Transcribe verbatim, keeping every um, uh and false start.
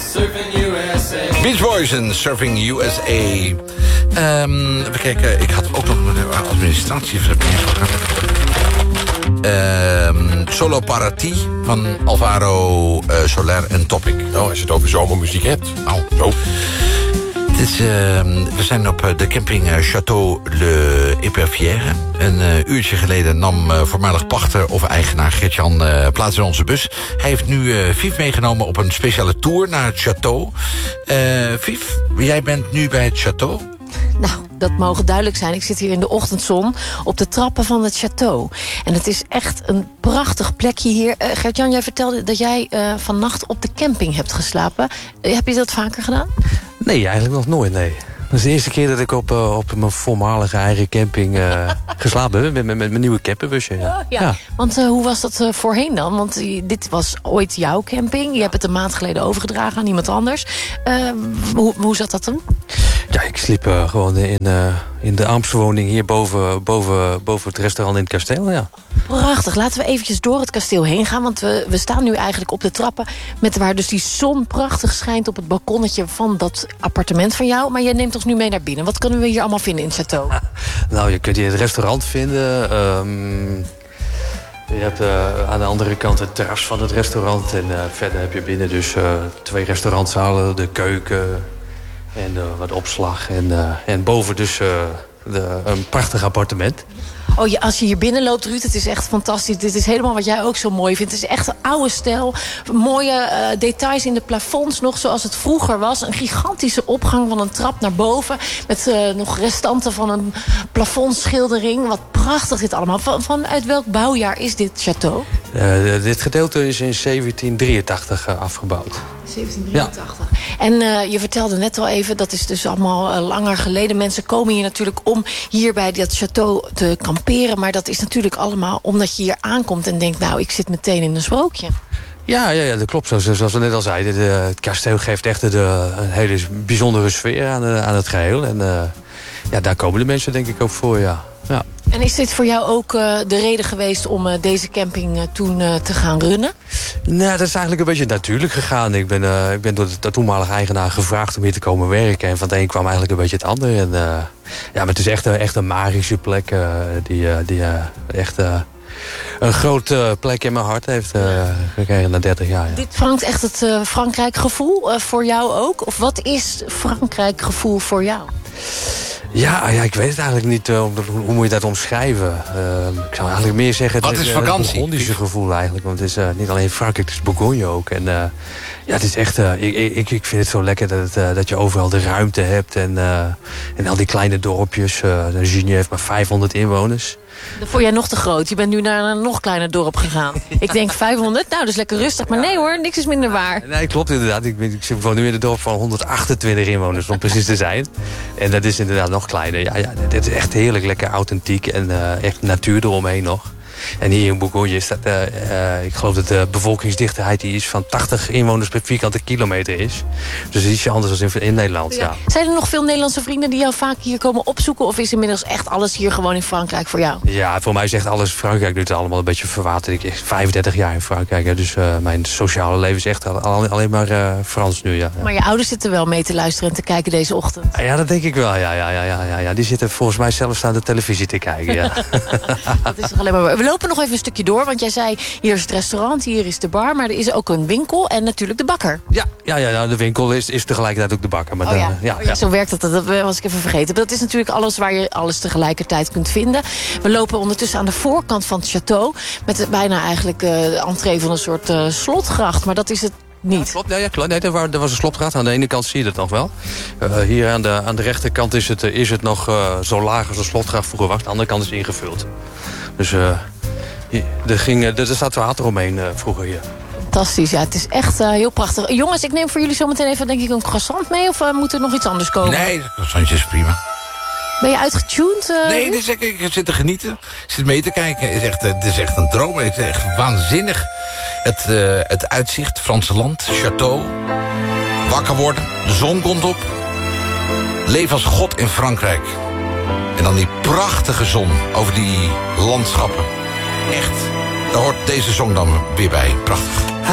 Beach Boys en Surfing U S A. Um, even kijken, ik had ook nog een administratie. Um, Solo Parati van Alvaro uh, Soler en Topic. Nou, als je het over zomermuziek hebt. Nou, zo. Het is, uh, we zijn op de camping Château Le Épervière. Een uh, uurtje geleden nam uh, voormalig pachter of eigenaar Gert-Jan uh, plaats in onze bus. Hij heeft nu uh, Vief meegenomen op een speciale tour naar het château. Uh, Vief, jij bent nu bij het château. Nou, dat mogen duidelijk zijn. Ik zit hier in de ochtendzon op de trappen van het château. En het is echt een prachtig plekje hier. Uh, Gert-Jan, jij vertelde dat jij uh, vannacht op de camping hebt geslapen. Uh, heb je dat vaker gedaan? Nee, eigenlijk nog nooit, nee. Dat is de eerste keer dat ik op, uh, op mijn voormalige eigen camping uh, geslapen heb. Met, met, met mijn nieuwe camperbusje. Ja. Oh, ja. Ja. Want uh, hoe was dat uh, voorheen dan? Want uh, dit was ooit jouw camping. Je hebt het een maand geleden overgedragen aan iemand anders. Uh, hoe, hoe zat dat dan? Ja, ik sliep uh, gewoon in, uh, in de ambtswoning hier boven, boven, boven het restaurant in het kasteel, ja. Prachtig. Laten we eventjes door het kasteel heen gaan. Want we, we staan nu eigenlijk op de trappen met waar dus die zon prachtig schijnt op het balkonnetje van dat appartement van jou. Maar jij neemt ons nu mee naar binnen. Wat kunnen we hier allemaal vinden in het château? Nou, je kunt hier het restaurant vinden. Um, je hebt uh, aan de andere kant het terras van het restaurant. En uh, verder heb je binnen dus uh, twee restaurantzalen, de keuken en uh, wat opslag. En, uh, en boven dus uh, de, een prachtig appartement. Oh, je, als je hier binnen loopt, Ruud, het is echt fantastisch. Dit is helemaal wat jij ook zo mooi vindt. Het is echt een oude stijl. Mooie uh, details in de plafonds nog, zoals het vroeger was. Een gigantische opgang van een trap naar boven. Met uh, nog restanten van een plafondschildering. Wat prachtig dit allemaal. Van, vanuit welk bouwjaar is dit château? Uh, dit gedeelte is in zeventien drieëntachtig uh, afgebouwd. zeventien drieëntachtig. Ja. En uh, je vertelde net al even, dat is dus allemaal uh, langer geleden. Mensen komen hier natuurlijk om hier bij dat château te kamperen. Maar dat is natuurlijk allemaal omdat je hier aankomt en denkt, nou, ik zit meteen in een sprookje. Ja, ja, ja, dat klopt. Zoals, zoals we net al zeiden, de, het kasteel geeft echt de, een hele bijzondere sfeer aan, de, aan het geheel. En uh, ja, daar komen de mensen denk ik ook voor, ja. Ja. En is dit voor jou ook uh, de reden geweest om uh, deze camping uh, toen uh, te gaan runnen? Nou, dat is eigenlijk een beetje natuurlijk gegaan. Ik ben, uh, ik ben door de toenmalige eigenaar gevraagd om hier te komen werken. En van het een kwam eigenlijk een beetje het ander. En, uh, ja, maar het is echt, uh, echt een magische plek uh, die, uh, die uh, echt uh, een grote uh, plek in mijn hart heeft uh, gekregen na dertig jaar. Ja. Dit vangt echt het uh, Frankrijk-gevoel uh, voor jou ook? Of wat is Frankrijk-gevoel voor jou? Ja, ja, ik weet het eigenlijk niet. Uh, hoe moet je dat omschrijven? Uh, ik zou eigenlijk meer zeggen... Wat is het, vakantie? Het Bourgondische gevoel eigenlijk. Want het is uh, niet alleen Frankrijk, het is Bourgogne ook. En uh, ja, het is echt... Uh, ik, ik, ik vind het zo lekker dat, het, uh, dat je overal de ruimte hebt. En, uh, en al die kleine dorpjes. Uh, Gigny heeft maar vijfhonderd inwoners. Dat vond jij nog te groot. Je bent nu naar een nog kleiner dorp gegaan. Ik denk vijfhonderd, nou, dat is lekker rustig. Maar nee hoor, niks is minder waar. Nee, klopt inderdaad. Ik, ben, ik woon nu in een dorp van honderdachtentwintig inwoners, om precies te zijn. En dat is inderdaad nog kleiner. Ja, ja, dit is echt heerlijk lekker authentiek. En uh, echt natuur eromheen nog. En hier in Bourgogne is dat, uh, uh, ik geloof dat de bevolkingsdichtheid die is van tachtig inwoners per vierkante kilometer is. Dus ietsje anders dan in, in Nederland, ja. Ja. Zijn er nog veel Nederlandse vrienden die jou vaak hier komen opzoeken? Of is inmiddels echt alles hier gewoon in Frankrijk voor jou? Ja, voor mij is echt alles Frankrijk. Nu het allemaal een beetje verwaterd. Ik ben vijfendertig jaar in Frankrijk. Hè, dus uh, mijn sociale leven is echt al, alleen maar uh, Frans nu, ja, ja. Maar je ouders zitten wel mee te luisteren en te kijken deze ochtend? Ja, dat denk ik wel, ja. ja, ja, ja, ja. Die zitten volgens mij zelfs aan de televisie te kijken, ja. Dat is toch alleen maar... We lopen nog even een stukje door, want jij zei... hier is het restaurant, hier is de bar, maar er is ook een winkel en natuurlijk de bakker. Ja, ja, ja, de winkel is, is tegelijkertijd ook de bakker. Maar oh, ja. De, ja, oh, ja, zo werkt dat, dat was ik even vergeten. Dat is natuurlijk alles waar je alles tegelijkertijd kunt vinden. We lopen ondertussen aan de voorkant van het château... met bijna eigenlijk uh, de entree van een soort uh, slotgracht, maar dat is het niet. Ja, klopt, ja, ja, klopt. Nee, er, was, er was een slotgracht. Aan de ene kant zie je dat nog wel. Uh, hier aan de, aan de rechterkant is het, is het nog uh, zo laag als een slotgracht vroeger was. Aan de andere kant is het ingevuld. Dus uh, hier, er, ging, er, er staat water omheen uh, vroeger hier. Fantastisch, ja, het is echt uh, heel prachtig. Jongens, ik neem voor jullie zometeen even denk ik een croissant mee... of uh, moet er nog iets anders komen? Nee, een croissantje is prima. Ben je uitgetuned? Uh, nee, dit is echt, ik zit te genieten. Ik zit mee te kijken. Het is echt, het is echt een droom. Het is echt waanzinnig. Het, uh, het uitzicht, Franse land, château. Wakker worden, de zon komt op. Leef als God in Frankrijk. En dan die prachtige zon over die landschappen. Echt, daar hoort deze zon dan weer bij. Prachtig.